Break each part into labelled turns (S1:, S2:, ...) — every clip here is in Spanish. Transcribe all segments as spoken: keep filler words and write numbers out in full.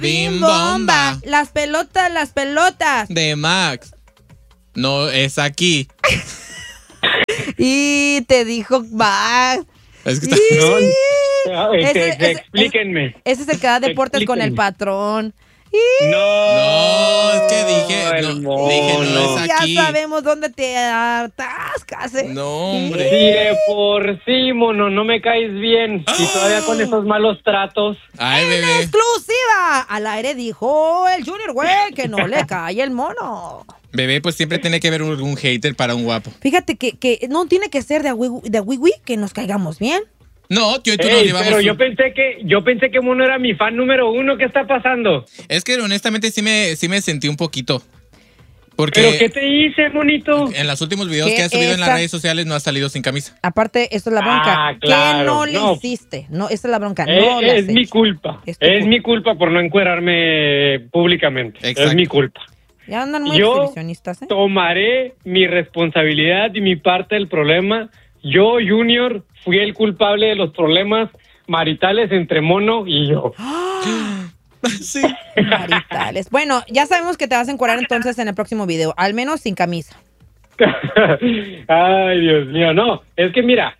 S1: Bim bomba.
S2: Las pelotas, las pelotas.
S1: De Max. No, es aquí.
S2: Y te dijo Max.
S1: Es que está...
S3: No,
S2: Ese-
S3: este,
S2: ese-
S3: explíquenme.
S2: Ese es el que da deportes con el
S3: Explíquenme.
S2: patrón.
S3: No,
S1: No, es que dije, no,
S3: el mono.
S1: dije, no es aquí.
S2: Ya sabemos dónde te atascas, ¿eh?
S1: No,
S3: Si
S1: hombre.
S3: de por sí, mono, no me caes bien. Y todavía con esos malos tratos.
S1: Ay,
S2: En
S1: bebé.
S2: exclusiva. Al aire dijo el Junior, güey, que no le cae el mono.
S1: Bebé, pues siempre tiene que haber un, un hater para un guapo.
S2: Fíjate que, que no tiene que ser de a wiwi, de a wiwi que nos caigamos bien.
S1: No, yo y tú nos
S3: Ey,
S1: llevamos.
S3: pero yo
S1: un-
S3: pensé que yo pensé que Mono era mi fan número uno. ¿Qué está pasando?
S1: Es que honestamente sí me, sí me sentí un poquito. Porque
S3: ¿Pero qué te hice, monito?
S1: en los últimos videos
S2: ¿Qué
S1: que has subido en las
S2: esa?
S1: redes sociales no has salido sin camisa.
S2: Aparte, esto es la bronca.
S3: Ah, claro,
S2: ¿Qué no le
S3: no.
S2: hiciste? No, esta es la bronca.
S3: Eh,
S2: No le
S3: es
S2: has
S3: mi
S2: hecho.
S3: culpa.
S2: Es
S3: Es,
S2: tu culpa.
S3: mi culpa por no encuerarme públicamente.
S1: Exacto.
S3: Es mi culpa.
S2: Ya andan muy
S3: Yo
S2: exhibicionistas, ¿eh?
S3: tomaré mi responsabilidad y mi parte del problema. Yo, Junior, fui el culpable de los problemas maritales entre Mono y yo.
S1: Sí.
S2: Maritales. Bueno, ya sabemos que te vas a encuadrar entonces en el próximo video, al menos sin camisa.
S3: Ay, Dios mío, no. Es que mira,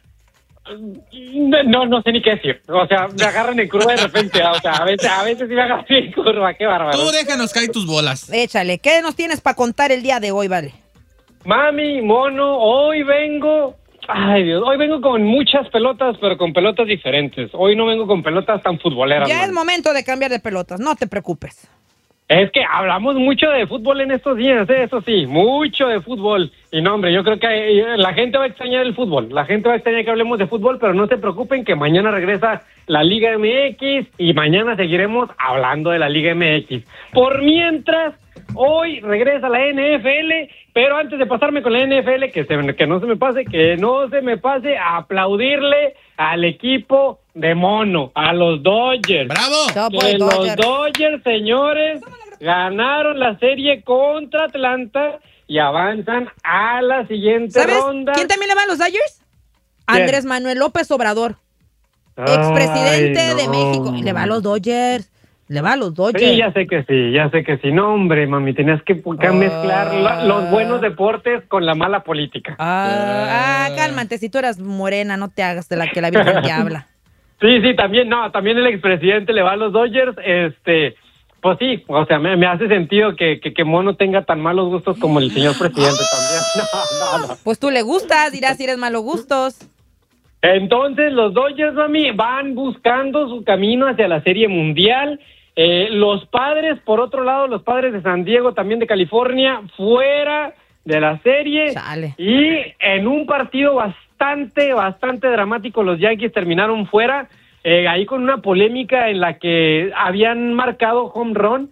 S3: no, no sé ni qué decir. O sea, me agarran en curva de repente. O sea, a veces, a veces sí me agarran en curva. Qué bárbaro.
S1: Tú déjanos caer tus bolas.
S2: Échale, ¿qué nos tienes para contar el día de hoy, vale?
S3: Mami, Mono, hoy vengo... Ay, Dios, hoy vengo con muchas pelotas, pero con pelotas diferentes. Hoy no vengo con pelotas tan futboleras.
S2: Ya
S3: mami.
S2: es momento de cambiar de pelotas, no te preocupes.
S3: Es que hablamos mucho de fútbol en estos días, ¿eh? Eso sí, mucho de fútbol. Y no, hombre, yo creo que eh, la gente va a extrañar el fútbol. La gente va a extrañar que hablemos de fútbol, pero no se preocupen que mañana regresa la Liga M X y mañana seguiremos hablando de la Liga M X. Por mientras, hoy regresa la N F L, pero antes de pasarme con la N F L, que, se, que no se me pase, que no se me pase a aplaudirle al equipo de Mono, a los Dodgers.
S1: ¡Bravo!
S2: Todo por
S3: Que
S2: el
S3: los
S2: Dodger.
S3: Dodgers, señores, ganaron la serie contra Atlanta y avanzan a la siguiente
S2: ¿Sabes
S3: ronda.
S2: quién también le va a los Dodgers?
S3: ¿Quién?
S2: Andrés Manuel López Obrador,
S3: Ay,
S2: expresidente de
S3: no.
S2: México. Y le va a los Dodgers. Le va a los Dodgers.
S3: Sí, ya sé que sí, ya sé que sí. No, hombre, mami, tenías que, que
S2: Ah.
S3: mezclar la- los buenos deportes con la mala política.
S2: Ah, ah, cálmate, si tú eras morena, no te hagas de la que la Virgen te habla.
S3: Sí, sí, también, no, también el expresidente le va a los Dodgers, este... Pues sí, o sea, me, me hace sentido que, que, que Mono tenga tan malos gustos como el señor presidente también. No, no, no.
S2: Pues tú le gustas, dirás si eres malo gustos.
S3: Entonces los Dodgers, mami, van buscando su camino hacia la Serie Mundial. Eh, los Padres, por otro lado, los Padres de San Diego, también de California, fuera de la serie.
S2: Chale.
S3: Y en un partido bastante, bastante dramático, los Yankees terminaron fuera, eh, ahí con una polémica en la que habían marcado home run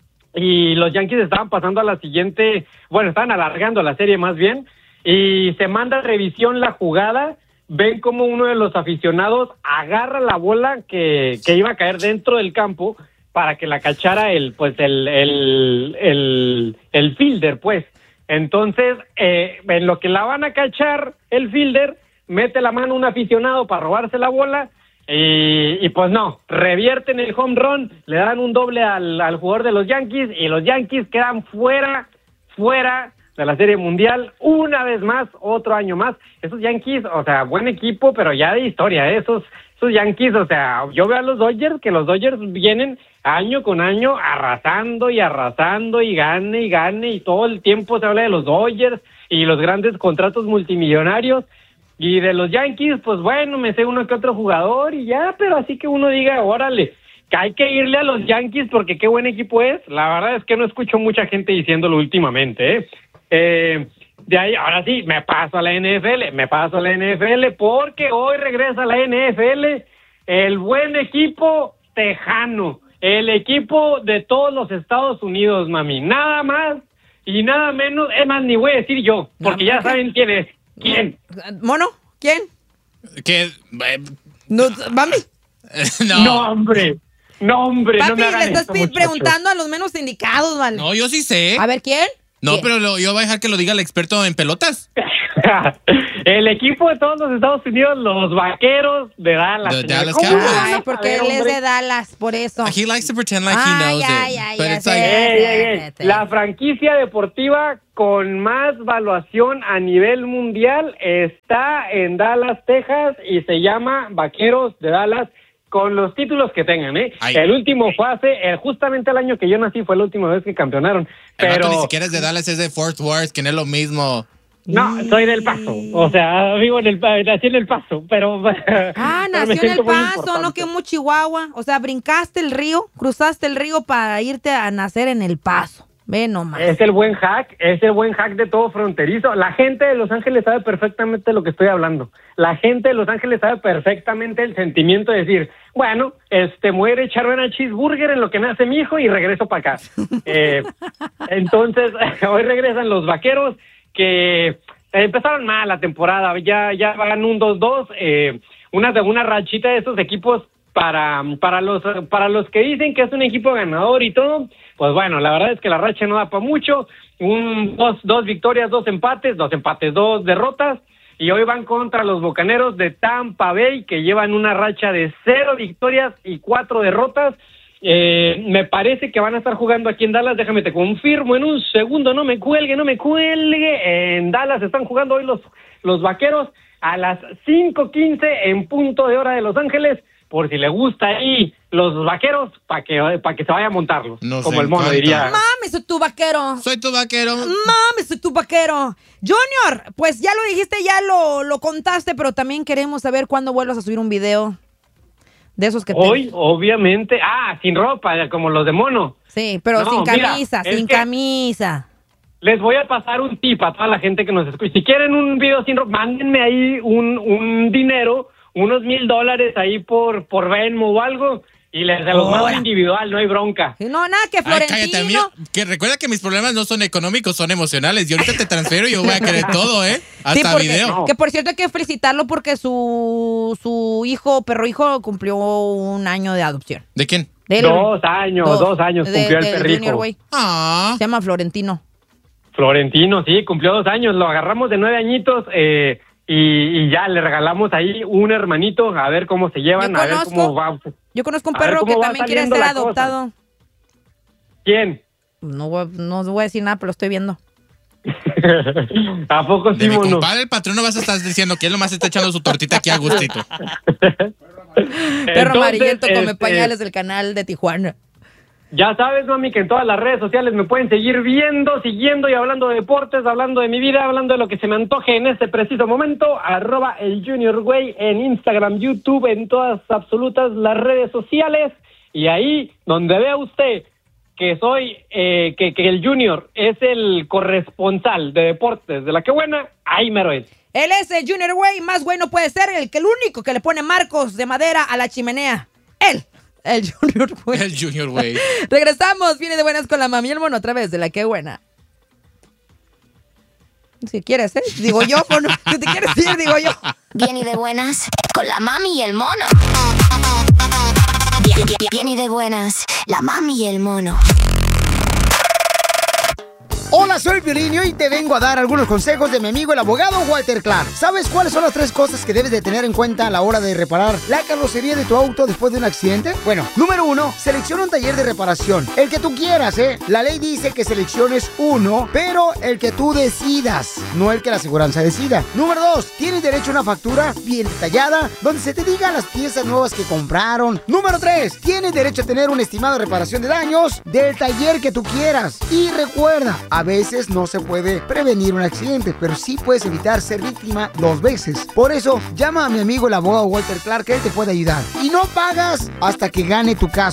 S3: y los Yankees estaban pasando a la siguiente, bueno, estaban alargando la serie más bien, y se manda a revisión la jugada. Ven como uno de los aficionados agarra la bola que, que iba a caer dentro del campo para que la cachara el, pues, el, el, el, el fielder, pues. Entonces, eh, en lo que la van a cachar el fielder, mete la mano un aficionado para robarse la bola, y, y pues no, revierten el home run, le dan un doble al, al jugador de los Yankees, y los Yankees quedan fuera, fuera de la Serie Mundial, una vez más, otro año más. Esos Yankees, o sea, buen equipo, pero ya de historia, ¿eh? esos, esos Yankees, o sea, yo veo a los Dodgers, que los Dodgers vienen año con año arrasando y arrasando y gane y gane, y todo el tiempo se habla de los Dodgers y los grandes contratos multimillonarios, y de los Yankees, pues bueno, me sé uno que otro jugador y ya, pero así que uno diga, órale, que hay que irle a los Yankees porque qué buen equipo es. La verdad es que no escucho mucha gente diciéndolo últimamente, ¿eh? Eh, de ahí, ahora sí, me paso a la N F L, me paso a la N F L porque hoy regresa la N F L, el buen equipo tejano, el equipo de todos los Estados Unidos, mami, nada más y nada menos, es más, ni voy a decir yo, porque ya saben quién es, quién.
S2: ¿Mono? ¿Quién?
S1: Que... eh,
S2: No, mami.
S1: no.
S3: No, hombre, no, hombre,
S2: Papi,
S3: no me hagan
S2: le estás
S3: esto,
S2: pi-
S3: muchachos.
S2: preguntando a los menos indicados, vale.
S1: No, yo sí sé.
S2: A ver, ¿quién?
S1: No,
S2: ¿Quién?
S1: pero lo- yo voy a dejar que lo diga el experto en pelotas.
S3: El equipo de todos los Estados Unidos, los Vaqueros de Dallas.
S1: The Dallas
S3: ¿Cómo
S1: Cowboys.
S3: van a
S2: Ay, porque
S3: saber,
S2: él es
S3: hombre?
S2: de Dallas, por eso.
S1: He likes to pretend like he
S2: Ay,
S1: knows
S2: ay,
S1: it.
S2: ay,
S1: but
S2: ya
S1: it's
S2: sé.
S1: like,
S3: Ey, ey, ey.
S2: Sí, sí.
S3: La franquicia deportiva con más valuación a nivel mundial está en Dallas, Texas, y se llama Vaqueros de Dallas, con los títulos que tengan, ¿eh?
S1: Ay.
S3: El último fue hace, eh, justamente el año que yo nací, fue la última vez que campeonaron.
S1: el vato
S3: Pero
S1: ni siquiera es de Dallas, es de Fort Worth, que no es lo mismo.
S3: no, soy del Paso. O sea, vivo en el Pa- nací en el Paso, pero
S2: Ah,
S3: pero me
S2: nació en
S3: siento
S2: El
S3: muy
S2: Paso, no
S3: importante.
S2: que en Chihuahua. O sea, brincaste el río, cruzaste el río para irte a nacer en El Paso. Ve nomás.
S3: Es el buen hack, es el buen hack de todo fronterizo. La gente de Los Ángeles sabe perfectamente lo que estoy hablando. La gente de Los Ángeles sabe perfectamente el sentimiento de decir, bueno, este, me voy a ir a echar una cheeseburger en lo que nace mi hijo y regreso para acá. Eh, entonces, hoy regresan los Vaqueros que empezaron mal la temporada, ya, ya van un dos dos, eh, una, una rachita de esos equipos para, para los para los que dicen que es un equipo ganador y todo, pues bueno, la verdad es que la racha no da para mucho, un dos, dos victorias, dos empates, dos empates, dos derrotas, y hoy van contra los Bucaneros de Tampa Bay, que llevan una racha de cero victorias y cuatro derrotas. Eh, me parece que van a estar jugando aquí en Dallas, déjame te confirmo en un segundo, no me cuelgue, no me cuelgue, en Dallas están jugando hoy los, los Vaqueros a las cinco quince en punto de hora de Los Ángeles, por si le gusta ahí los Vaqueros, para que, pa que se vaya a montarlos,
S1: Nos
S3: como el mono
S1: encanta.
S3: diría.
S2: Mami, soy tu vaquero.
S1: Soy tu vaquero.
S2: Mami, soy tu vaquero. Junior, pues ya lo dijiste, ya lo, lo contaste, pero también queremos saber cuándo vuelvas a subir un video de esos que te...
S3: Hoy, obviamente, ah, sin ropa, como los de mono.
S2: Sí, pero
S3: No,
S2: sin
S3: mira,
S2: camisa,
S3: es
S2: sin
S3: que-
S2: camisa.
S3: Les voy a pasar un tip a toda la gente que nos escucha. Si quieren un video sin ropa, mándenme ahí un, un dinero, unos mil dólares ahí por, por Venmo o algo, y les se los mando
S2: Ahora.
S3: individual, no hay bronca.
S2: No, nada que
S1: Ay,
S2: Florentino.
S1: cállate, amigo. Que recuerda que mis problemas no son económicos, son emocionales. Y ahorita te transfiero y yo voy a querer todo, ¿eh?
S2: Sí,
S1: Hasta
S2: porque-
S1: video.
S3: No.
S2: Que por cierto hay que felicitarlo porque su, su hijo, perro hijo, cumplió un año de adopción.
S1: ¿De quién?
S2: De él.
S3: Dos años, dos años
S2: De-
S3: cumplió el
S2: del
S3: perrijo.
S2: Junior, güey.
S1: Ah.
S2: Se llama Florentino.
S3: Florentino, sí, cumplió dos años, lo agarramos de nueve añitos eh, y, y ya le regalamos ahí un hermanito, a ver cómo se llevan,
S2: Yo
S3: a ver
S2: conozco-
S3: cómo va.
S2: Yo conozco un
S3: A ver
S2: perro
S3: cómo
S2: que
S3: va
S2: también quiere
S3: saliendo
S2: ser
S3: la cosa.
S2: adoptado.
S3: ¿Quién?
S2: No voy, no voy a decir nada, pero lo estoy viendo.
S3: ¿A poco
S1: De
S3: sí,
S1: mi
S3: mono?
S1: compadre, el patrón, no vas a estar diciendo que él nomás está echando su tortita aquí a gustito.
S2: Perro
S3: Entonces,
S2: amarillento come
S3: este,
S2: pañales del canal de Tijuana.
S3: Ya sabes, mami, que en todas las redes sociales me pueden seguir viendo, siguiendo y hablando de deportes, hablando de mi vida, hablando de lo que se me antoje en este preciso momento. Arroba el Junior Güey en Instagram, YouTube, en todas absolutas las redes sociales. Y ahí, donde vea usted que soy, eh, que, que el Junior es el corresponsal de deportes de La Que Buena, ahí mero es.
S2: Él es el Junior Güey, más bueno puede ser el que el único que le pone marcos de madera a la chimenea. Él, el Junior Güey.
S1: El Junior, güey.
S2: Regresamos, viene de buenas con la mami y el mono otra vez de La Que Buena. Si quieres, ¿eh? Digo yo, mono. Si te quieres ir, digo yo.
S4: Bien y de buenas con la mami y el mono. Bien, bien, bien y de buenas, la mami y el mono.
S5: Hola, soy Piolín y hoy te vengo a dar algunos consejos de mi amigo el abogado Walter Clark. ¿Sabes cuáles son las tres cosas que debes de tener en cuenta a la hora de reparar la carrocería de tu auto después de un accidente? Bueno, número uno, selecciona un taller de reparación. El que tú quieras, ¿eh? La ley dice que selecciones uno, pero el que tú decidas, no el que la aseguranza decida. Número dos, tienes derecho a una factura bien detallada, donde se te digan las piezas nuevas que compraron. Número tres, tienes derecho a tener un estimado de reparación de daños del taller que tú quieras. Y recuerda, a veces no se puede prevenir un accidente, pero sí puedes evitar ser víctima dos veces. Por eso, llama a mi amigo el abogado Walter Clark, que él te puede ayudar. Y no pagas hasta que gane tu caso.